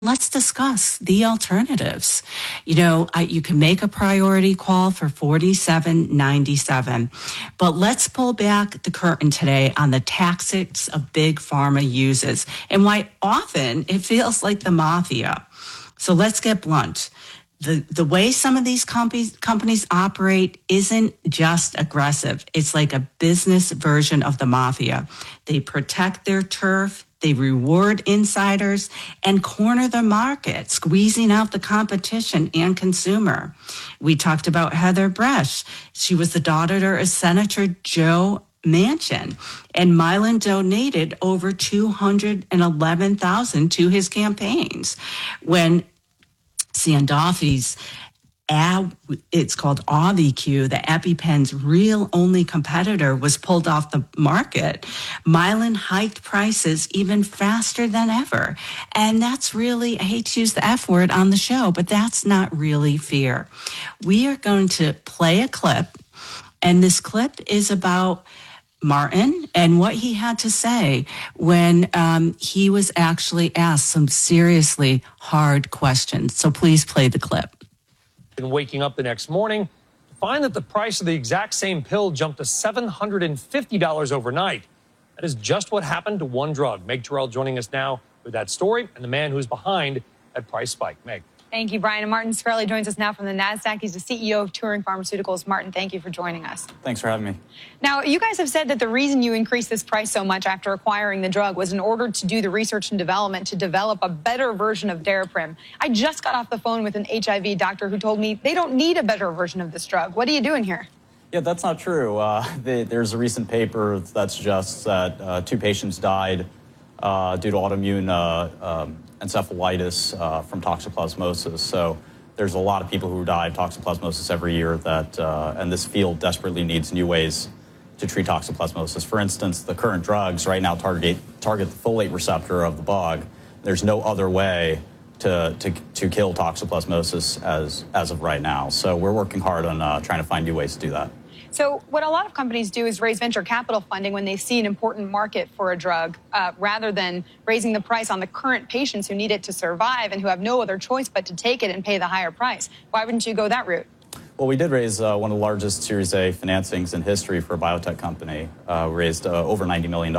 let's discuss the alternatives. You can make a priority call for $47.97, but let's pull back the curtain today on the tactics of big pharma uses and why often it feels like the mafia. So let's get blunt. The way some of these companies operate isn't just aggressive. It's like a business version of the mafia. They protect their turf, they reward insiders, and corner the market, squeezing out the competition and consumer. We talked about Heather Bresch. She was the daughter of Senator Joe Manchin, and Mylan donated over $211,000 to his campaigns. When Sanofi's it's called Auvi-Q, the EpiPen's real only competitor, was pulled off the market, Mylan hiked prices even faster than ever. And that's really, I hate to use the F word on the show, but that's not really fair. We are going to play a clip, and this clip is about Martin and what he had to say when he was actually asked some seriously hard questions. So please play the clip. And waking up the next morning to find that the price of the exact same pill jumped to $750 overnight. That is just what happened to one drug. Meg Terrell joining us now with that story and the man who's behind that price spike. Meg. Thank you, Brian. And Martin Shkreli joins us now from the NASDAQ. He's the CEO of Turing Pharmaceuticals. Martin, thank you for joining us. Thanks for having me. Now, you guys have said that the reason you increased this price so much after acquiring the drug was in order to do the research and development to develop a better version of Daraprim. I just got off the phone with an HIV doctor who told me they don't need a better version of this drug. What are you doing here? Yeah, that's not true. There's a recent paper that suggests that 2 patients died due to autoimmune encephalitis from toxoplasmosis. So there's a lot of people who die of toxoplasmosis every year and this field desperately needs new ways to treat toxoplasmosis. For instance, the current drugs right now target the folate receptor of the bug. There's no other way to kill toxoplasmosis as of right now. So we're working hard on trying to find new ways to do that. So what a lot of companies do is raise venture capital funding when they see an important market for a drug, rather than raising the price on the current patients who need it to survive and who have no other choice but to take it and pay the higher price. Why wouldn't you go that route? Well, we did raise one of the largest Series A financings in history for a biotech company. We raised over $90 million.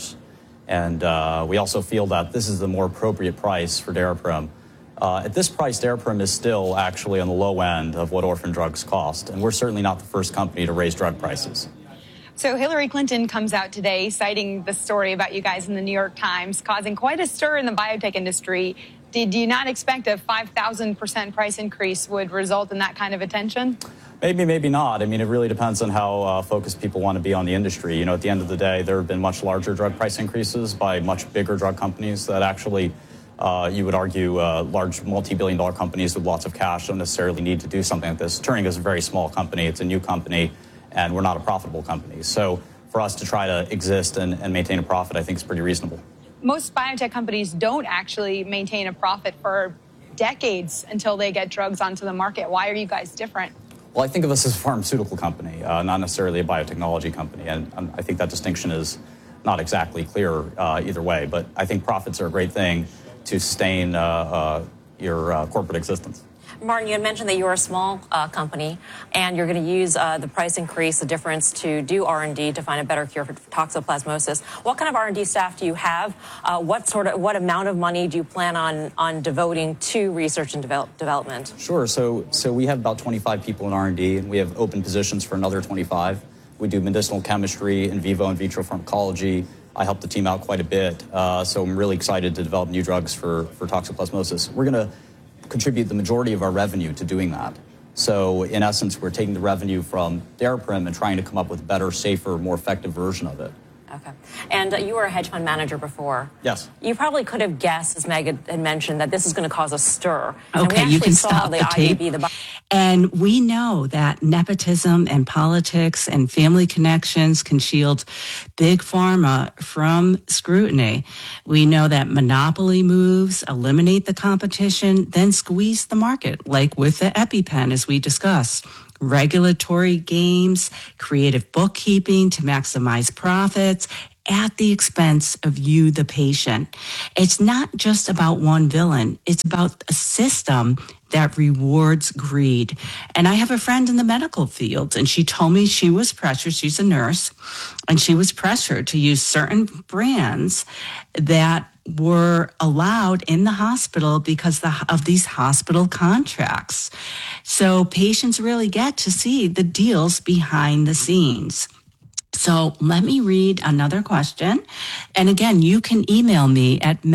And we also feel that this is the more appropriate price for Daraprim. At this price, Daraprim is still actually on the low end of what orphan drugs cost, and we're certainly not the first company to raise drug prices. So Hillary Clinton comes out today citing the story about you guys in the New York Times, causing quite a stir in the biotech industry. Did you not expect a 5,000% price increase would result in that kind of attention? Maybe, maybe not. I mean, it really depends on how focused people want to be on the industry. You know, at the end of the day, there have been much larger drug price increases by much bigger drug companies that actually you would argue large multi-billion-dollar companies with lots of cash don't necessarily need to do something like this. Turing is a very small company. It's a new company, and we're not a profitable company. So for us to try to exist and maintain a profit, I think is pretty reasonable. Most biotech companies don't actually maintain a profit for decades until they get drugs onto the market. Why are you guys different? Well, I think of us as a pharmaceutical company, not necessarily a biotechnology company. And I think that distinction is not exactly clear either way. But I think profits are a great thing to sustain your corporate existence. Martin, you had mentioned that you're a small company, and you're going to use the price increase, the difference, to do R&D to find a better cure for toxoplasmosis. What kind of R&D staff do you have? What amount of money do you plan on devoting to research and development? Sure. So we have about 25 people in R&D, and we have open positions for another 25. We do medicinal chemistry, in vivo and vitro pharmacology. I help the team out quite a bit, so I'm really excited to develop new drugs for toxoplasmosis. We're going to contribute the majority of our revenue to doing that. So in essence, we're taking the revenue from Daraprim and trying to come up with a better, safer, more effective version of it. Okay. And you were a hedge fund manager before. Yes. You probably could have guessed, as Meg had mentioned, that this is going to cause a stir. Okay, you can stop the tape. And we know that nepotism and politics and family connections can shield big pharma from scrutiny. We know that monopoly moves eliminate the competition, then squeeze the market, like with the EpiPen, as we discussed. Regulatory games, creative bookkeeping to maximize profits, at the expense of you, the patient. It's not just about one villain. It's about a system that rewards greed. And I have a friend in the medical field, and she told me she was pressured. She's a nurse, and she was pressured to use certain brands that were allowed in the hospital because of these hospital contracts. So patients really get to see the deals behind the scenes. So let me read another question. And again, you can email me at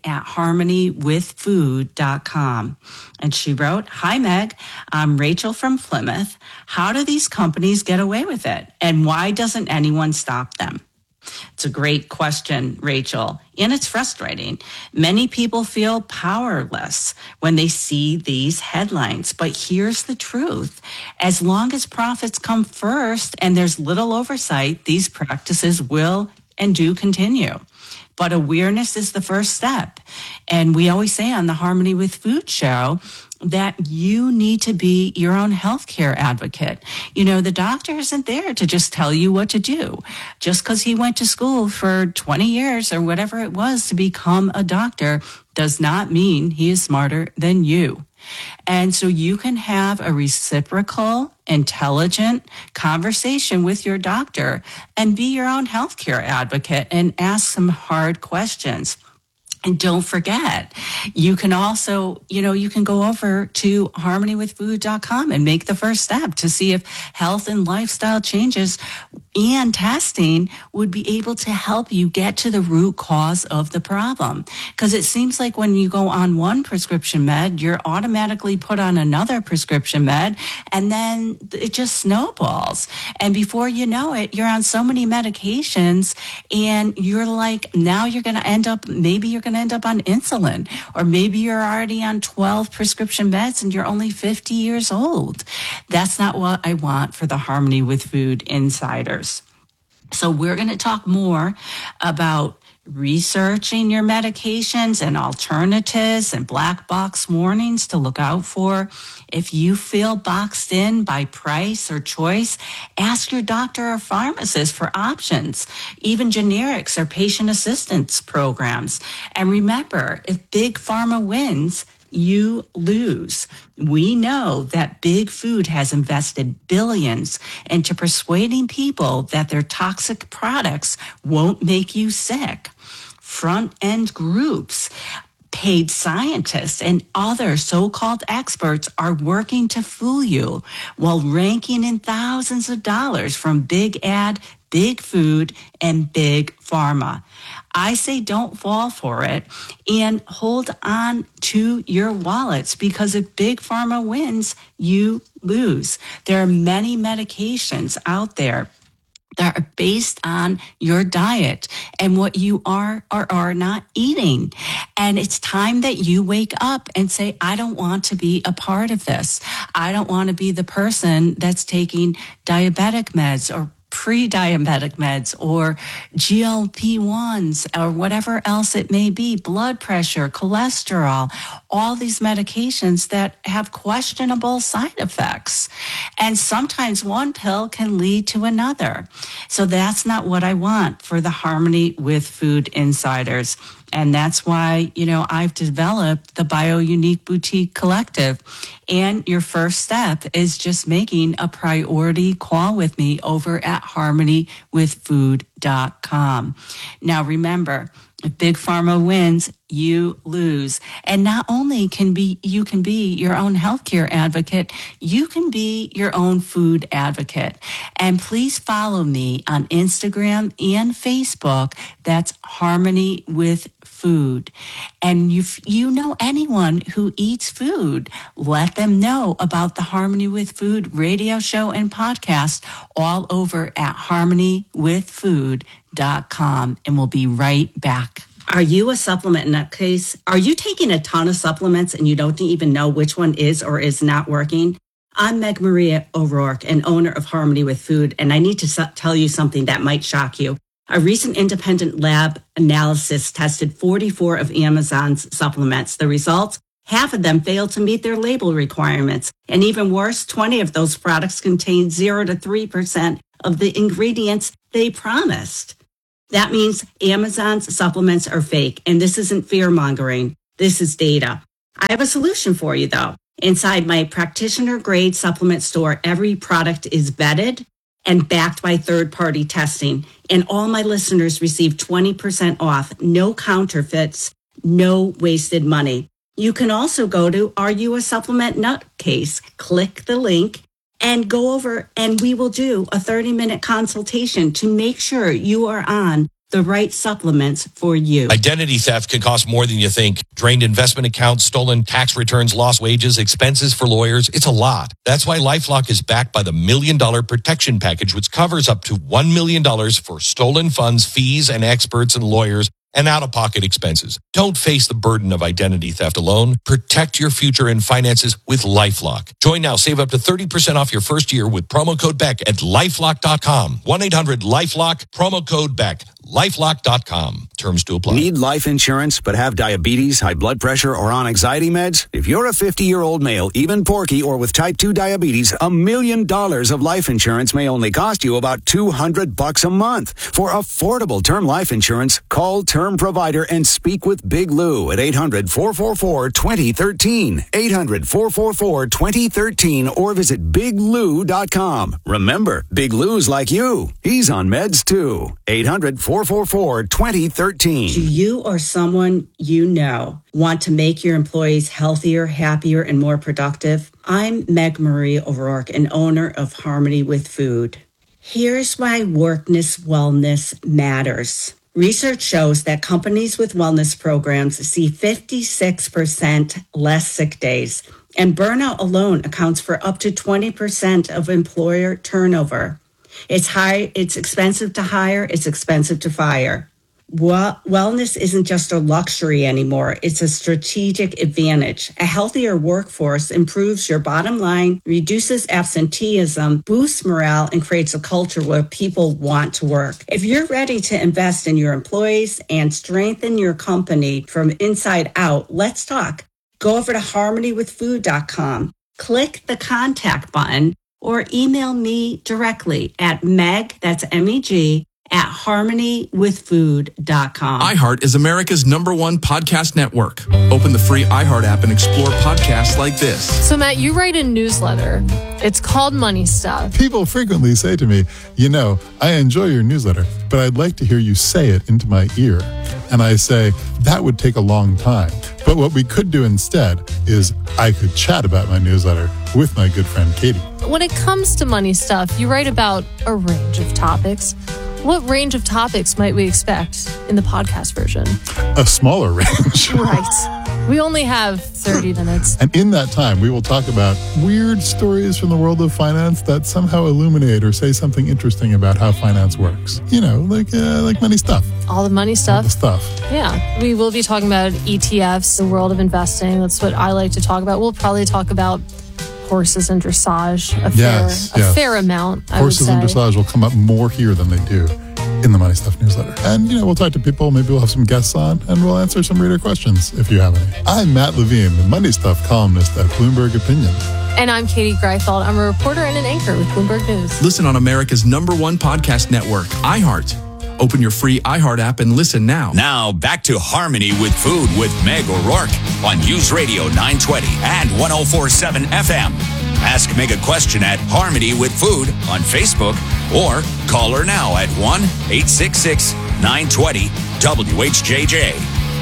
meg@harmonywithfood.com. And she wrote, "Hi, Meg. I'm Rachel from Plymouth. How do these companies get away with it? And why doesn't anyone stop them?" It's a great question, Rachel, and it's frustrating. Many people feel powerless when they see these headlines, but here's the truth. As long as profits come first and there's little oversight, these practices will and do continue. But awareness is the first step. And we always say on the Harmony with Food show that you need to be your own healthcare advocate. You know, the doctor isn't there to just tell you what to do. Just because he went to school for 20 years or whatever it was to become a doctor does not mean he is smarter than you. And so you can have a reciprocal, intelligent conversation with your doctor and be your own healthcare advocate and ask some hard questions. And don't forget, you can also, you can go over to harmonywithfood.com and make the first step to see if health and lifestyle changes and testing would be able to help you get to the root cause of the problem. Because it seems like when you go on one prescription med, you're automatically put on another prescription med, and then it just snowballs. And before you know it, you're on so many medications, and you're like, now you're going to end up on insulin, or maybe you're already on 12 prescription meds and you're only 50 years old. That's not what I want for the Harmony with Food insiders. So we're going to talk more about researching your medications and alternatives and black box warnings to look out for. If you feel boxed in by price or choice, ask your doctor or pharmacist for options, even generics or patient assistance programs. And remember, if Big Pharma wins, you lose. We know that Big Food has invested billions into persuading people that their toxic products won't make you sick. Front-end groups, paid scientists, and other so-called experts are working to fool you while ranking in thousands of dollars from Big Ad, Big Food, and Big Pharma. I say don't fall for it and hold on to your wallets, because if Big Pharma wins, you lose. There are many medications out there that are based on your diet and what you are or are not eating. And it's time that you wake up and say, I don't want to be a part of this. I don't want to be the person that's taking diabetic meds or pre-diabetic meds or GLP-1s or whatever else it may be, blood pressure, cholesterol, all these medications that have questionable side effects. And sometimes one pill can lead to another. So that's not what I want for the Harmony with Food insiders. And that's why, I've developed the BioUnique Boutique Collective. And your first step is just making a priority call with me over at harmonywithfood.com. Now, remember, if Big Pharma wins, you lose. And not only you can be your own healthcare advocate, you can be your own food advocate. And please follow me on Instagram and Facebook. That's Harmony with Food. And if you know anyone who eats food, let them know about the Harmony with Food radio show and podcast all over at harmonywithfood.com. And we'll be right back. Are you a supplement nut case? Are you taking a ton of supplements and you don't even know which one is or is not working? I'm Meg Maria O'Rourke, and owner of Harmony with Food, and I need to tell you something that might shock you. A recent independent lab analysis tested 44 of Amazon's supplements. The results? Half of them failed to meet their label requirements. And even worse, 20 of those products contained 0 to 3% of the ingredients they promised. That means Amazon's supplements are fake, and this isn't fear-mongering. This is data. I have a solution for you, though. Inside my practitioner-grade supplement store, every product is vetted and backed by third-party testing. And all my listeners receive 20% off, no counterfeits, no wasted money. You can also go to Are You a Supplement Nutcase? Click the link and go over, and we will do a 30-minute consultation to make sure you are on the right supplements for you. Identity theft can cost more than you think. Drained investment accounts, stolen tax returns, lost wages, expenses for lawyers. It's a lot. That's why LifeLock is backed by the $1 Million Protection Package, which covers up to $1 million for stolen funds, fees, and experts and lawyers and out-of-pocket expenses. Don't face the burden of identity theft alone. Protect your future and finances with LifeLock. Join now. Save up to 30% off your first year with promo code BECK at LifeLock.com. 1-800-LifeLock, promo code BECK. LifeLock.com. Terms to apply. Need life insurance but have diabetes, high blood pressure, or on anxiety meds? If you're a 50-year-old male, even porky, or with type 2 diabetes, $1 million of life insurance may only cost you about $200 a month. For affordable term life insurance, call Term Provider and speak with Big Lou at 800-444-2013. 800-444-2013 or visit biglou.com. Remember, Big Lou's like you. He's on meds too. 800-444-2013. Do you or someone you know want to make your employees healthier, happier, and more productive? I'm Meg Marie O'Rourke, an owner of Harmony with Food. Here's why workness wellness matters. Research shows that companies with wellness programs see 56% less sick days, and burnout alone accounts for up to 20% of employer turnover. It's expensive to hire, it's expensive to fire. Wellness isn't just a luxury anymore. It's a strategic advantage. A healthier workforce improves your bottom line, reduces absenteeism, boosts morale, and creates a culture where people want to work. If you're ready to invest in your employees and strengthen your company from inside out, let's talk. Go over to harmonywithfood.com, click the contact button, or email me directly at Meg, that's M-E-G, at harmonywithfood.com. iHeart is America's #1 podcast network. Open the free iHeart app and explore podcasts like this. So, Matt, you write a newsletter. It's called Money Stuff. People frequently say to me, I enjoy your newsletter, but I'd like to hear you say it into my ear. And I say, that would take a long time. But what we could do instead is I could chat about my newsletter with my good friend Katie. When it comes to Money Stuff, you write about a range of topics. What range of topics might we expect in the podcast version? A smaller range. Right. We only have 30 minutes. And in that time, we will talk about weird stories from the world of finance that somehow illuminate or say something interesting about how finance works. Like money stuff. All the money stuff. All the stuff. Yeah. We will be talking about ETFs, the world of investing. That's what I like to talk about. We'll probably talk about horses and dressage a fair amount. Horses and dressage will come up more here than they do in the Money Stuff newsletter. And, we'll talk to people. Maybe we'll have some guests on, and we'll answer some reader questions if you have any. I'm Matt Levine, the Money Stuff columnist at Bloomberg Opinion. And I'm Katie Greifeld. I'm a reporter and an anchor with Bloomberg News. Listen on America's #1 podcast network, iHeart. Open your free iHeart app and listen now. Now, back to Harmony with Food with Meg O'Rourke on News Radio 920 and 104.7 FM. Ask Meg a question at Harmony with Food on Facebook or call her now at 1-866-920-WHJJ.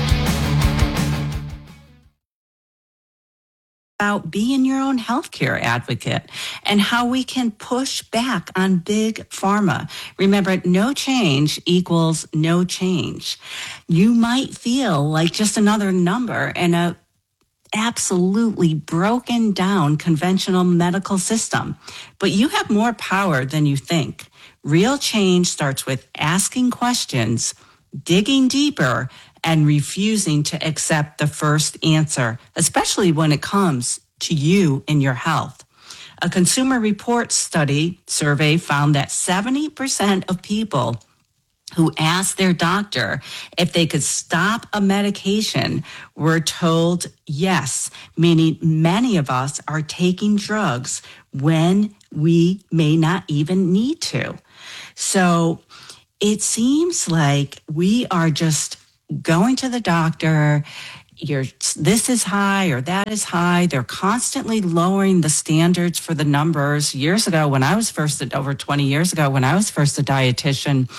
About being your own healthcare advocate and how we can push back on big pharma. Remember, no change equals no change. You might feel like just another number in a absolutely broken down conventional medical system, but you have more power than you think. Real change starts with asking questions, digging deeper, and refusing to accept the first answer, especially when it comes to you and your health. A Consumer Reports survey found that 70% of people who asked their doctor if they could stop a medication were told yes, meaning many of us are taking drugs when we may not even need to. So it seems like we are just going to the doctor. This is high or that is high. They're constantly lowering the standards for the numbers. Years ago, over 20 years ago, when I was first a dietitian,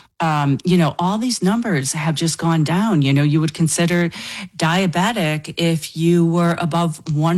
all these numbers have just gone down. You would consider diabetic if you were above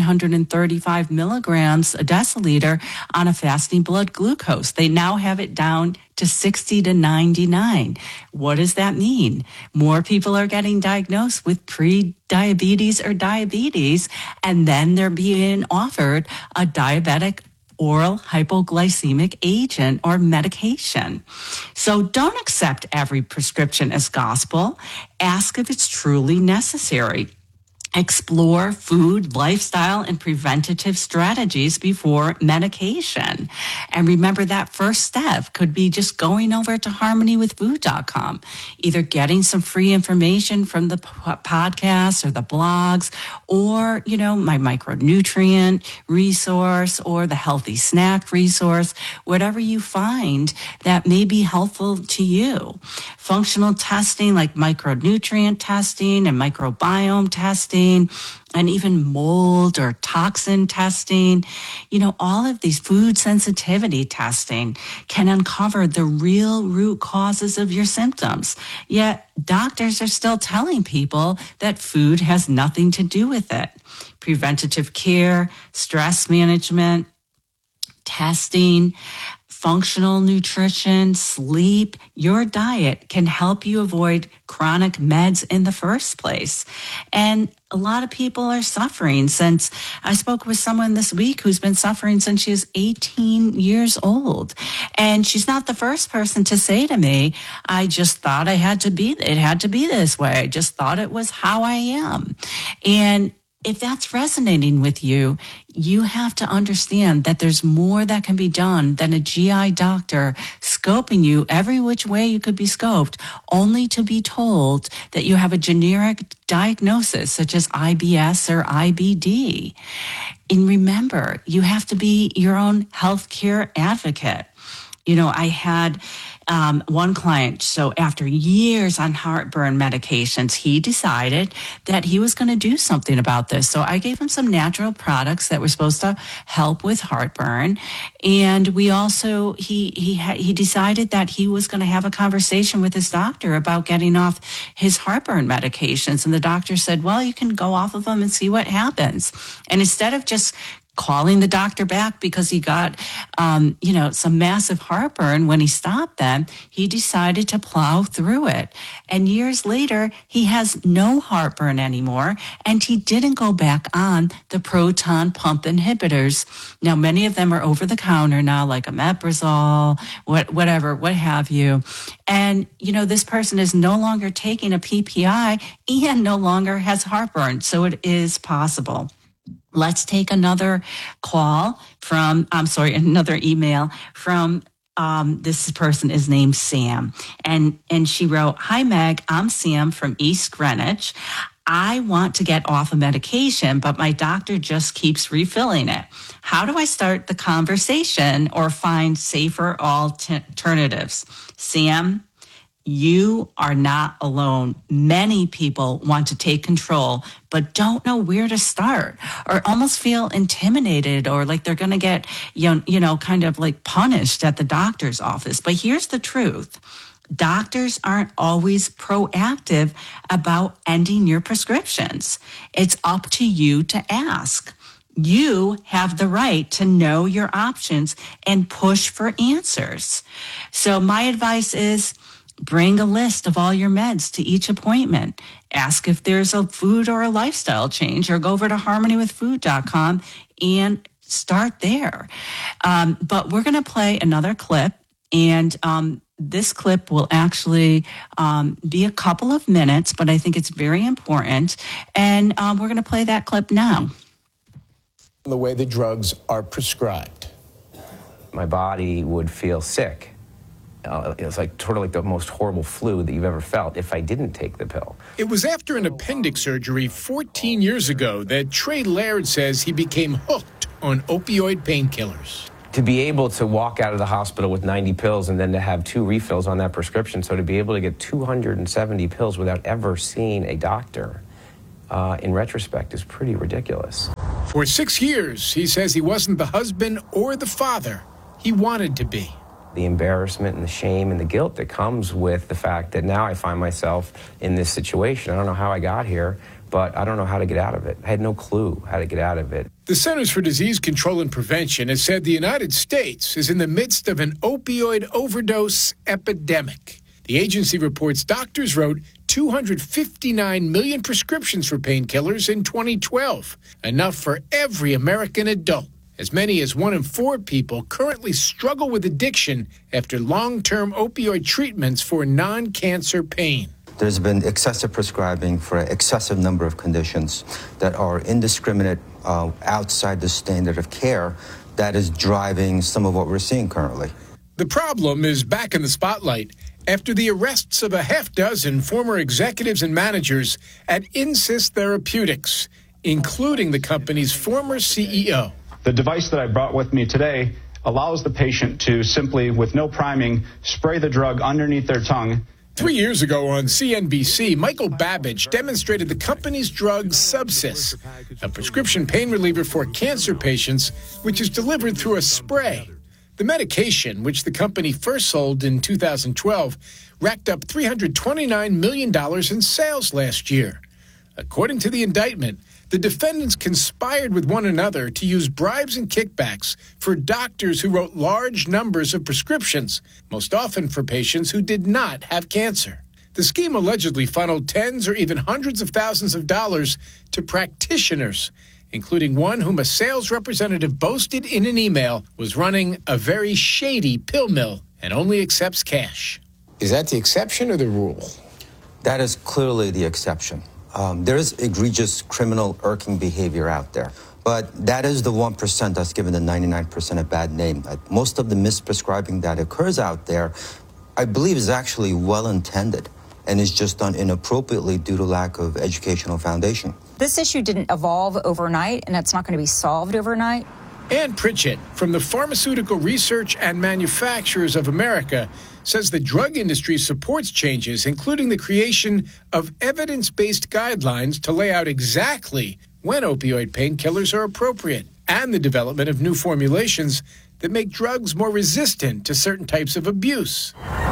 135 milligrams a deciliter on a fasting blood glucose. They now have it down to 60 to 99. What does that mean? More people are getting diagnosed with pre-diabetes or diabetes, and then they're being offered a diabetic oral hypoglycemic agent or medication. So don't accept every prescription as gospel. Ask if it's truly necessary. Explore food, lifestyle, and preventative strategies before medication. And remember, that first step could be just going over to harmonywithfood.com, either getting some free information from the podcasts or the blogs, or, my micronutrient resource or the healthy snack resource, whatever you find that may be helpful to you. Functional testing like micronutrient testing and microbiome testing, and even mold or toxin testing. All of these food sensitivity testing can uncover the real root causes of your symptoms. Yet doctors are still telling people that food has nothing to do with it. Preventative care, stress management, testing, functional nutrition, sleep, your diet can help you avoid chronic meds in the first place. And a lot of people are suffering since I spoke with someone this week who's been suffering since she was 18 years old. And she's not the first person to say to me, I just thought it had to be this way. I just thought it was how I am. And if that's resonating with you, you have to understand that there's more that can be done than a GI doctor scoping you every which way you could be scoped, only to be told that you have a generic diagnosis such as IBS or IBD. And remember, you have to be your own healthcare advocate. I had one client, so after years on heartburn medications, he decided that he was going to do something about this. So I gave him some natural products that were supposed to help with heartburn. And we also, he decided that he was going to have a conversation with his doctor about getting off his heartburn medications. And the doctor said, well, you can go off of them and see what happens. And instead of just calling the doctor back because he got, some massive heartburn when he stopped them, he decided to plow through it. And years later, he has no heartburn anymore, and he didn't go back on the proton pump inhibitors. Now, many of them are over the counter now, like omeprazole, what have you. And, this person is no longer taking a PPI and no longer has heartburn. So it is possible. Let's take another another email from this person is named Sam. And she wrote, "Hi, Meg, I'm Sam from East Greenwich. I want to get off a medication, but my doctor just keeps refilling it. How do I start the conversation or find safer alternatives?" Sam, you are not alone. Many people want to take control, but don't know where to start, or almost feel intimidated or like they're going to get, kind of like punished at the doctor's office. But here's the truth. Doctors aren't always proactive about ending your prescriptions. It's up to you to ask. You have the right to know your options and push for answers. So my advice is, bring a list of all your meds to each appointment. Ask if there's a food or a lifestyle change, or go over to harmonywithfood.com and start there. But we're going to play another clip, and this clip will actually be a couple of minutes, but I think it's very important. And we're going to play that clip now. The way the drugs are prescribed. My body would feel sick. It was like the most horrible flu that you've ever felt if I didn't take the pill. It was after an appendix surgery 14 years ago that Trey Laird says he became hooked on opioid painkillers. to be able to walk out of the hospital with 90 pills and then to have 2 refills on that prescription, so to be able to get 270 pills without ever seeing a doctor, in retrospect, is pretty ridiculous. For 6 years, he says he wasn't the husband or the father he wanted to be. The embarrassment and the shame and the guilt that comes with the fact that now I find myself in this situation. I don't know how I got here, but I don't know how to get out of it. I had no clue how to get out of it. The Centers for Disease Control and Prevention has said the United States is in the midst of an opioid overdose epidemic. The agency reports doctors wrote 259 million prescriptions for painkillers in 2012, enough for every American adult. As many as 1 in 4 people currently struggle with addiction after long-term opioid treatments for non-cancer pain. There's been excessive prescribing for an excessive number of conditions that are indiscriminate, outside the standard of care, that is driving some of what we're seeing currently. The problem is back in the spotlight after the arrests of a half-dozen former executives and managers at Insys Therapeutics, including the company's former CEO. The device that I brought with me today allows the patient to simply, with no priming, spray the drug underneath their tongue. 3 years ago on CNBC, Michael Babbage demonstrated the company's drug Subsys, a prescription pain reliever for cancer patients, which is delivered through a spray. The medication, which the company first sold in 2012, racked up $329 million in sales last year. According to the indictment, the defendants conspired with one another to use bribes and kickbacks for doctors who wrote large numbers of prescriptions, most often for patients who did not have cancer. The scheme allegedly funneled tens or even hundreds of thousands of dollars to practitioners, including one whom a sales representative boasted in an email was running a very shady pill mill and only accepts cash. Is that the exception or the rule? That is clearly the exception. There is egregious criminal irking behavior out there, but that is the 1% that's given the 99% a bad name. Most of the misprescribing that occurs out there, I believe, is actually well-intended and is just done inappropriately due to lack of educational foundation. This issue didn't evolve overnight, and it's not going to be solved overnight. Ann Pritchett from the Pharmaceutical Research and Manufacturers of America says the drug industry supports changes, including the creation of evidence-based guidelines to lay out exactly when opioid painkillers are appropriate, and the development of new formulations that make drugs more resistant to certain types of abuse.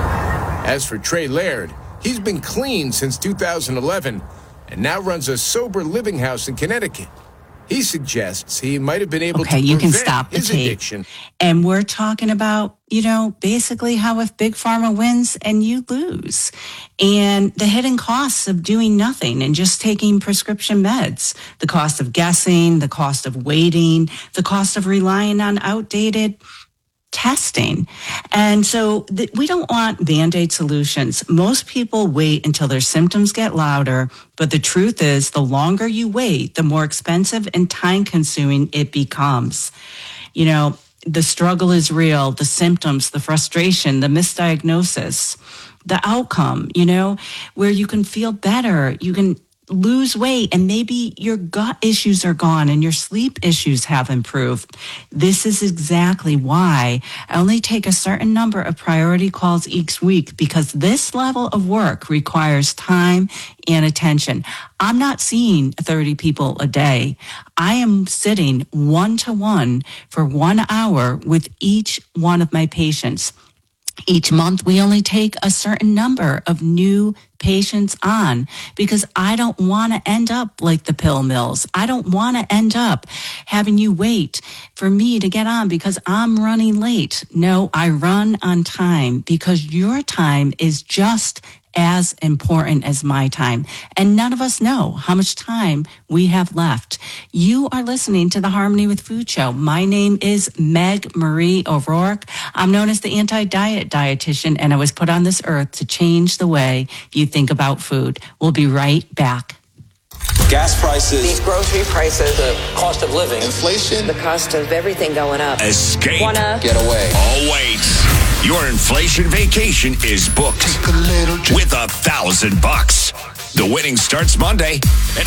As for Trey Laird, he's been clean since 2011 and now runs a sober living house in Connecticut. He suggests he might have been able to you can prevent stop the his tape. addiction. And we're talking about, basically how if Big Pharma wins and you lose, and the hidden costs of doing nothing and just taking prescription meds, the cost of guessing, the cost of waiting, the cost of relying on outdated testing. And so we don't want Band-Aid solutions. Most people wait until their symptoms get louder, but the truth is the longer you wait, the more expensive and time-consuming it becomes. The struggle is real, the symptoms, the frustration, the misdiagnosis, the outcome, where you can feel better, you can lose weight, and maybe your gut issues are gone and your sleep issues have improved. This is exactly why I only take a certain number of priority calls each week, because this level of work requires time and attention. I'm not seeing 30 people a day. I am sitting 1-to-1 for 1 hour with each one of my patients. Each month, we only take a certain number of new patients on, because I don't want to end up like the pill mills. I don't want to end up having you wait for me to get on because I'm running late. No, I run on time, because your time is just as important as my time. And none of us know how much time we have left. You are listening to the Harmony with Food Show. My name is Meg Marie O'Rourke. I'm known as the anti-diet dietitian, and I was put on this earth to change the way you think about food. We'll be right back. Gas prices, these grocery prices, the cost of living, inflation, the cost of everything going up. Escape. Get away. Oh, wait. Your inflation vacation is booked with $1,000. The winning starts Monday.